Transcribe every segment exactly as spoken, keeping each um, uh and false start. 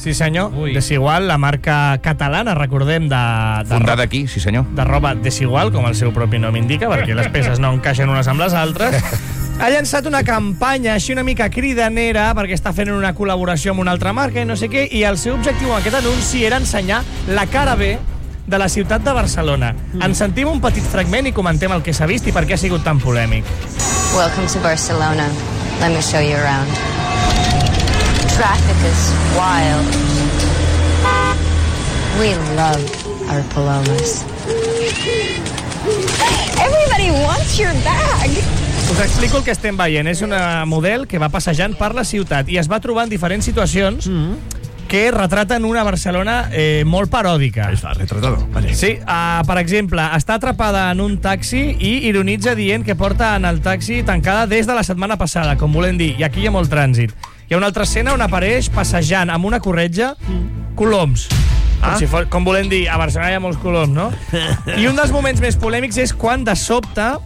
Sí, senyor. Ui. Desigual, la marca catalana, recordem, de... de Fundada aquí, sí, senyor. De roba Desigual, com el seu propi nom indica, perquè les peces no encaixen unes amb les altres. Ha llançat una campanya així una mica cridanera perquè està fent una col·laboració amb una altra marca i no sé què, i el seu objectiu amb aquest anunci era ensenyar la cara B de la ciutat de Barcelona. Mm. En sentim un petit fragment i comentem el que s'ha vist i per què ha sigut tan polèmic. Welcome to Barcelona. Let me show you around. Traffic is wild. We love our palomas. Everybody wants your bag. Us explico el que estem veient. És una model que va passejant per la ciutat i es va trobar en diferents situacions mm. que retraten una Barcelona eh, molt paròdica. Està retratado. Vale. Sí, uh, per exemple, està atrapada en un taxi i ironitza dient que porta en el taxi tancada des de la setmana passada, com volem dir, i aquí hi ha molt trànsit. Hi ha una altra escena on apareix passejant amb una corretja mm. coloms. Ah? Com, si fos, com volem dir, a Barcelona hi ha molts coloms, no? I un dels moments més polèmics és quan de sobte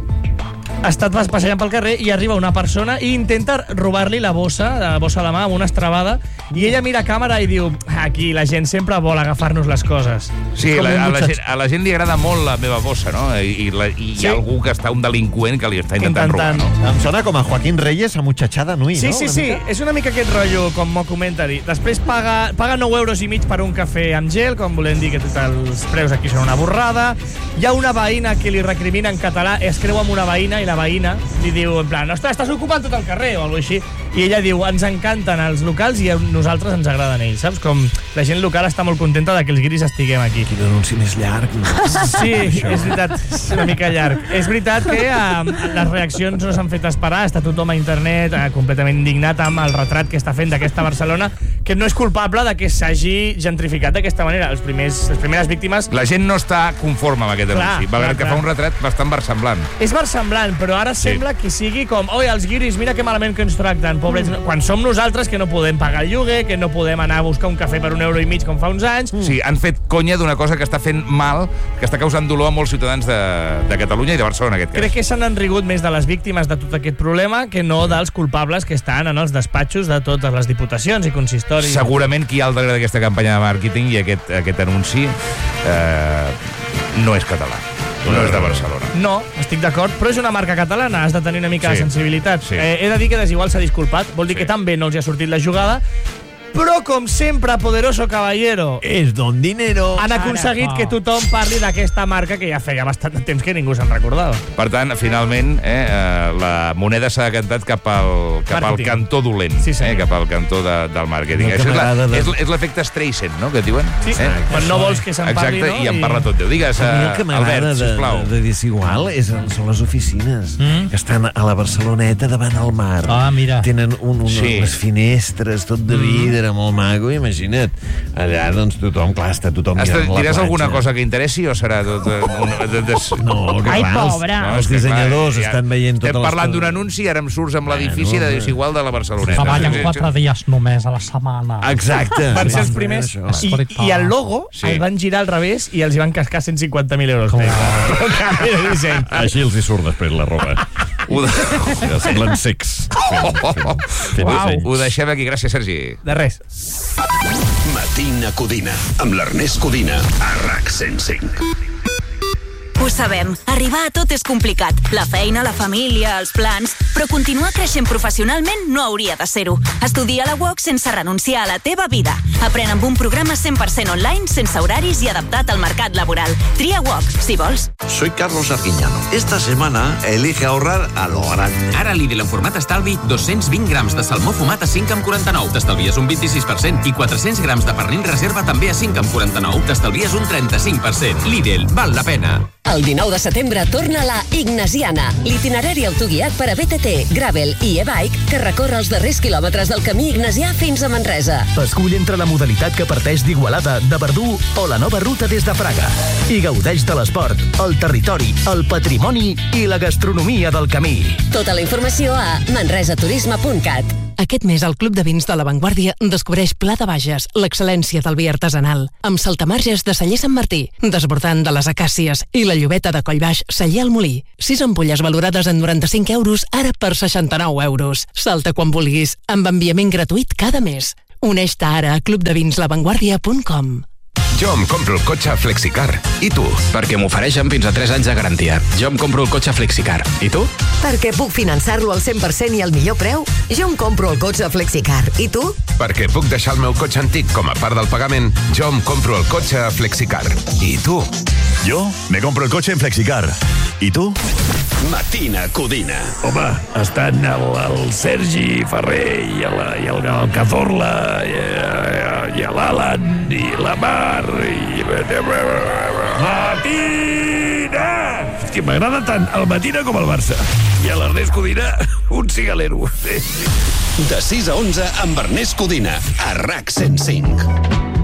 ha estat passejant pel carrer i arriba una persona i intenta robar-li la bossa, la bossa de mà amb una estrabada, i ella mira a càmera i diu, aquí la gent sempre vol agafar-nos les coses. Sí, la, a, la gent, a la gent li agrada molt la meva bossa, no? I, i, la, i sí. Hi ha algú que està, un delinqüent que li està intentant, intentant. robar, no? Em sona com a Joaquín Reyes a Muchachada Nui, sí, no? Sí, sí, sí, és una mica aquest rotllo com Mockumentary. Després paga, paga nou euros i mig per un cafè amb gel, com volem dir que tots els preus aquí són una borrada. Hi ha una veïna que li recrimina en català, es creu amb una veïna i la veïna li diu, en plan, ostres, estàs ocupant tot el carrer, o alguna cosa així. I ella diu, ens encanten els locals i a nosaltres ens agraden ells, saps? Com la gent local està molt contenta de que els guiris estiguem aquí. Quin anunci més llarg. No? Sí, és veritat, és una mica llarg. És veritat que eh, les reaccions no s'han fet esperar, està tothom a internet eh, completament indignat amb el retrat que està fent d'aquesta Barcelona, que no és culpable de que s'hagi gentrificat d'aquesta manera. Els primers, les primeres víctimes... La gent no està conforme amb aquest anunci, malgrat que fa un retrat bastant versemblant. És versemblant, però ara sí. Sembla que sigui com, oi, els guiris, mira que malament que ens tracten, pobrets, mm. quan som nosaltres que no podem pagar el lloguer, que no podem anar a buscar un cafè per un euro i mig com fa uns anys. Mm. Sí, han fet conya d'una cosa que està fent mal, que està causant dolor a molts ciutadans de, de Catalunya i de Barcelona, en aquest cas. Crec que s'han enrigut més de les víctimes de tot aquest problema que no dels culpables que estan en els despatxos de totes les diputacions i consistoris. Segurament qui ha al darrere d'aquesta campanya de màrqueting i aquest, aquest anunci eh, no és català. No és de Barcelona. No, estic d'acord, però és una marca catalana, has de tenir una mica sí. de sensibilitat. Sí. Eh, he de dir que Desigual s'ha disculpat, vol dir sí. que tan bé no els hi ha sortit la jugada, però, com sempre, poderoso caballero, és don dinero. Han aconseguit Ara, que tothom parli d'aquesta marca que ja feia bastant de temps que ningú se'n recordava. Per tant, finalment, eh, la moneda s'ha decantat cap al, cap al cantó dolent, sí, eh, cap al cantó de, del màrqueting. No, és, la, de... és, és l'efecte Streisand, no?, que diuen. Sí, eh? Quan no vols que se'n parli, exacte, no? I en parla tot Déu. Digues, uh, Albert, sisplau. De, de Desigual és, són les oficines, mm? que estan a la Barceloneta davant el mar. Ah, mira. Tenen un, un, sí. unes finestres, tot de vidre, mm. molt maco, imagina't. Allà, doncs, tothom, clar, està tothom mirant la platja. Diràs alguna cosa que interessi o serà tot... Un, de, de, no, que Ai, clar, pobre. No, els dissenyadors clar, ja, estan veient totes les... Estem parlant d'un anunci i ara em surts amb l'edifici bueno, de Desigual de la Barceloneta. Treballen quatre dies només a la setmana. Exacte. Van ser els primers. I, I el logo sí. el van girar al revés i els hi van cascar cent cinquanta mil euros. Així els hi surt després la roba. Ho de... Ja semblen secs. Oh, oh, oh. Wow. Ho deixem aquí. Gràcies, Sergi. De res. Matina Codina, amb l'Ernest Codina, a RAC cent cinc. Ho sabem, arribar a tot és complicat. La feina, la família, els plans... Però continuar creixent professionalment no hauria de ser-ho. Estudia a la U O C sense renunciar a la teva vida. Aprèn amb un programa cent per cent online, sense horaris i adaptat al mercat laboral. Tria U O C, si vols. Soy Carlos Arguiñano. Esta semana elige ahorrar a lo grande. Ara Lidl en format estalvi, dos-cents vint grams de salmó fumat a cinc coma quaranta-nou. T'estalvies un vint-i-sis per cent. I quatre-cents grams de pernil reserva també a cinc coma quaranta-nou. T'estalvies un trenta-cinc per cent. Lidl, val la pena. El dinou de setembre torna la Ignasiana, l'itinerari autoguiat per a B T T, Gravel i e-bike que recorre els darrers quilòmetres del camí ignasià fins a Manresa. Escull entre la modalitat que parteix d'Igualada, de Verdú o la nova ruta des de Praga. I gaudeix de l'esport, el territori, el patrimoni i la gastronomia del camí. Tota la informació a manresaturisme punt cat. Aquest mes el Club de Vins de La Vanguardia descobreix Pla de Bages, l'excel·lència del vi artesanal, amb saltamarges de Celler Sant Martí, desbordant de les acàcies i la llobeta de Collbaix Celler al Molí. Sis ampolles valorades en noranta-cinc euros, ara per seixanta-nou euros. Salta quan vulguis, amb enviament gratuït cada mes. Uneix-te ara a club de vins la vanguardia punt com. Jo em compro el cotxe Flexicar. I tu? Perquè m'ofereixen fins a tres anys de garantia. Jo em compro el cotxe Flexicar. I tu? Perquè puc finançar-lo al cent per cent i al millor preu. Jo em compro el cotxe Flexicar. I tu? Perquè puc deixar el meu cotxe antic com a part del pagament. Jo em compro el cotxe Flexicar. I tu? Jo me compro el cotxe en Flexicar. I tu? Matina Codina. Home, estan el, el Sergi Ferrer i el, i el, el Cazorla i, i l'Alan i la Mar i... Matina! És que m'agrada tant el Matina com el Barça. I a l'Ernest Codina, un cigalero. De sis a onze amb Ernest Codina, a RAC cent cinc.